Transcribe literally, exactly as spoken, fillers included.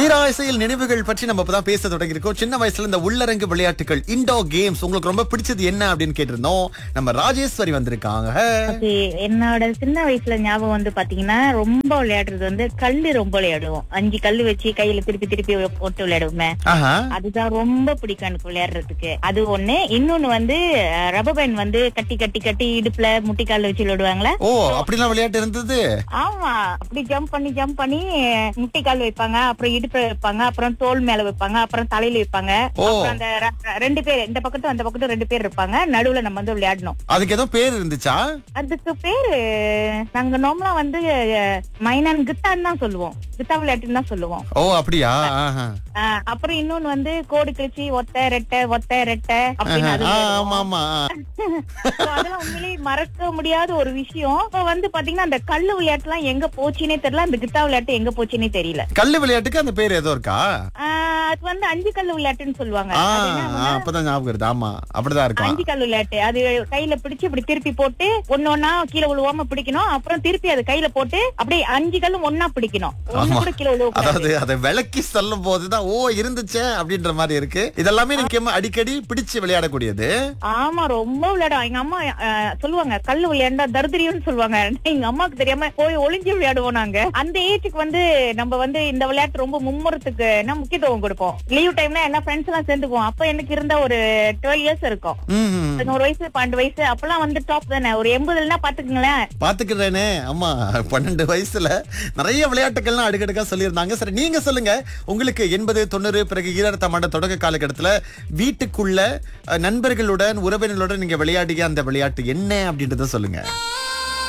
தீராசையில் நினைவுகள் பற்றி நம்ம இப்பதான் பேச தொடங்கியிருக்கோம். சின்ன வயசுல இந்த உள்ளரங்கு விளையாட்டுகள், இன்டோர் கேம்ஸ் உங்களுக்கு ரொம்ப பிடிச்சது என்ன அப்படின்னு கேட்டிருந்தோம். நம்ம ராஜேஸ்வரி வந்திருக்காங்க. ஓகே, என்னோட சின்ன வயசுல ஞாபகம் வந்து பாத்தீங்கன்னா ரொம்ப விளையாடுறது வந்து கல்லு ரொம்ப விளையாடுவோம். அஞ்சு கல்லு வச்சு கையில திருப்பி திருப்பி போட்டு விளையாடுவோமே, ஆஹா. அதுதான் ரொம்ப பிடிக்கும் எனக்கு விளையாடுறதுக்கு. அது ஒண்ணு. இன்னொன்னு வந்து ரப்பர் பேண்ட் வந்து கட்டி கட்டி கட்டி இடுப்புல முட்டிக்கால வச்சு விளையாடுவாங்களா. ஓ, அப்படிலாம் விளையாட்டு இருந்தது. ஆமா, அப்படி ஜம்ப் பண்ணி ஜம்ப் பண்ணி முட்டிக்கால் வைப்பாங்க, அப்புறம் இடுப்புல வைப்பாங்க, அப்புறம் தோல் மேல வைப்பாங்க, அப்புறம் தலையில வைப்பாங்க. ஓ. அப்புறம் அந்த ர- ரெண்டு பேர் இந்த பக்கத்தும் அந்த பக்கத்தும் ரெண்டு பேர் இருப்பாங்க, நடுவுல நம்ம வந்து விளையாடணும். அதுக்கு ஏதோ பேர் இருந்துச்சா? அதுக்கு பேரு நாங்க நார்மலா வந்து அஹ், மைனான் கிட்டான்னு தான் சொல்லுவோம், கிட்டா விளையாட்டுன்னு தான் சொல்லுவோம். ஓ, அப்படியா? ஆஹா. அஹ், அப்புறம் இன்னொன்னு வந்து கோடு கிழிச்சி ஒத்த ரெட்டை ஒத்த ரெட்டை அப்படின்னு அது ஆ, விளையாடுவோம். ஆமா ஆமா. So, அதெல்லாம் உண்மையிலேயே மறக்க முடியாத ஒரு விஷயம். இப்ப வந்து பாத்தீங்கன்னா அந்த கல்லு விளையாட்டு எல்லாம் எங்க போச்சுன்னே தெரியல, அந்த கிட்டா விளையாட்டு எங்க போச்சுன்னே தெரியல. கல்லு விளையாட்டுக்கு அந்த பேர் ஏதோ இருக்கா? ஆஹ் அது வந்து அஞ்சு கல்லு விளையாட்டுன்னு சொல்லுவாங்க. ஆ, அது என்ன ஆ, அப்படின்னா, அப்பதான் ஞாபகம் வருது. ஆமா, அப்படிதான் இருக்கும். அஞ்சு கல்லு விளையாட்டு. அது கையில பிடிச்சு இப்படி திருப்பி போட்டு ஒன்னு ஒன்னா கீழே விழுவாம பிடிக்கணும், அப்புறம் திருப்பி அது கையில போட்டு அப்படியே அஞ்சு கல்லும் ஒன்னா பிடிக்கணும், ஒண்ணு ஆமா. கூட கீழே விழுவ அதாவது அதை விளக்கி சொல்லும் போதுதான் ஓ இருந்துச்சே அப்படின்ற மாதிரி இருக்கு. இதெல்லாமே நீங்க அடிக்கடி பிடிச்சு விளையாடக்கூடியது. ஆமா, ரொம்ப விளையாடும். எங்க அம்மா அஹ், சொல்லுவாங்க கல்லு விளையாண்டா தருதிரியம்னு சொல்லுவாங்க. எங்க அம்மாக்கு தெரியாம போய் ஒளிஞ்சு விளையாடுவோம் நாங்க. அந்த ஏஜுக்கு வந்து நம்ம வந்து இந்த விளையாட்டு ரொம்ப மும்முரத்துக்கு என்ன முக்கியத்துவம் கொடுப்போம். லீவ் டைம்ல என்ன ஃப்ரெண்ட்ஸ் எல்லாம் சேர்ந்துக்குவோம். அப்ப எனக்கு இருந்த ஒரு டுவெல் இயர்ஸ் இருக்கும், ம்ஹும். பதினோரு வயசு பன்னெண்டு வயசு அப்பெல்லாம் வந்து டாப் தானே. ஒரு எண்பதுலன்னா பாத்துக்குங்களேன். பாத்துக்கிறேனே. ஆமா, பன்னெண்டு வயசுல நிறைய விளையாட்டுகள்லாம் அடுக்கடுக்கா சொல்லியிருந்தாங்க. சரி, நீங்க சொல்லுங்க, உங்களுக்கு எண்பது தொண்ணூறு பிறகு ஈராயிரத்தாம் ஆண்டு தொடக்க காலகட்டத்துல வீட்டுக்குள்ள அஹ், நண்பர்களுடன் உறவினர்களுடன் நீங்க விளையாடிய அந்த விளையாட்டு என்ன அப்படின்றத சொல்லுங்க.